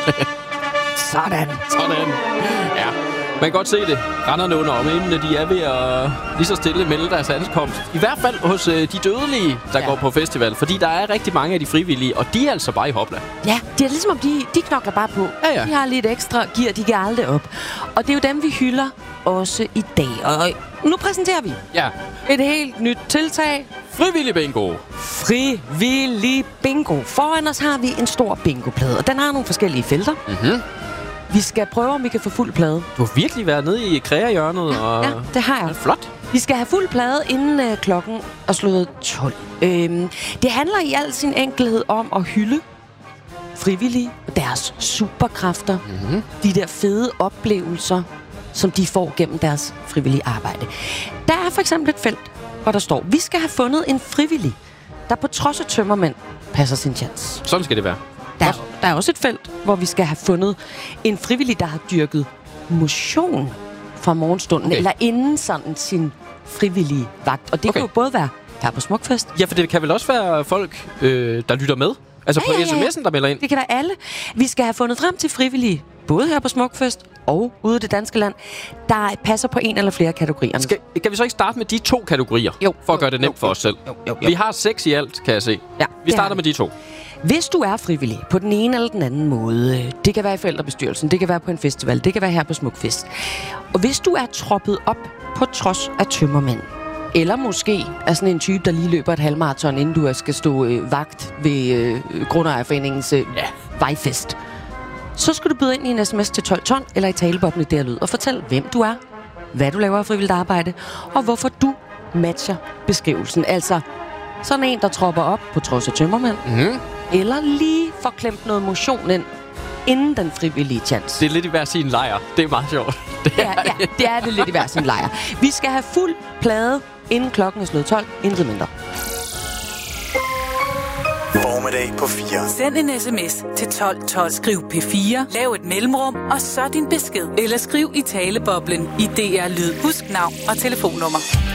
Sådan. Ja. Man kan godt se det. Renderne under omændene, de er ved at lige så stille melde deres ankomst. I hvert fald hos de dødelige, der går på festival. Fordi der er rigtig mange af de frivillige, og de er altså bare i hopla. Ja, det er ligesom om de knokler bare på. Ja. De har lidt ekstra gear, de giver aldrig op. Og det er jo dem, vi hylder også i dag. Og nu præsenterer vi et helt nyt tiltag. Frivillig bingo. Frivillig bingo. Foran os har vi en stor bingoplade, og den har nogle forskellige felter. Mhm. Vi skal prøve, om vi kan få fuld plade. Du har virkelig været nede i kreahjørnet. Ja, det har jeg. Flot. Vi skal have fuld plade, inden klokken er slået 12. Det handler i al sin enkelhed om at hylde frivillige og deres superkræfter. Mhm. De der fede oplevelser, som de får gennem deres frivillige arbejde. Der er for eksempel et felt, hvor der står, vi skal have fundet en frivillig, der på trods af tømmermænd passer sin chance. Sådan skal det være. Der er også et felt, hvor vi skal have fundet en frivillig, der har dyrket motion fra morgenstunden, eller inden sådan sin frivillige vagt. Og det kan jo både være her på Smukfest. Ja, for det kan vel også være folk, der lytter med? Altså på sms'en, der melder ind? Det kan være alle. Vi skal have fundet frem til frivillige, både her på Smukfest og ude i det danske land, der passer på en eller flere kategorier. Kan vi så ikke starte med de 2 kategorier? Jo. For at gøre det nemt for os selv. Jo. Vi har 6 i alt, kan jeg se. Ja, Vi starter med de 2. Hvis du er frivillig på den ene eller den anden måde, det kan være i forældrebestyrelsen, det kan være på en festival, det kan være her på Smukfest. Og hvis du er troppet op på trods af tømmermænd, eller måske er sådan en type, der lige løber et halvmaraton, inden du skal stå vagt ved Grundejerforeningens vejfest, så skal du byde ind i en sms til 1212 eller i taleboblen der lyd og fortæl, hvem du er, hvad du laver af frivilligt arbejde, og hvorfor du matcher beskrivelsen. Altså sådan en, der tropper op på trods af tømmermænd, eller lige får klemt noget motion ind, inden den frivillige chance. Det er lidt i hver sin lejr. Det er meget sjovt. Ja, det er det lidt i hver sin lejr. Vi skal have fuld plade, inden klokken er slået 12, intet mindre. Formiddag på 4. Send en sms til 1212. Skriv P4, lav et mellemrum, og så din besked. Eller skriv i taleboblen i DR Lyd. Husk navn og telefonnummer.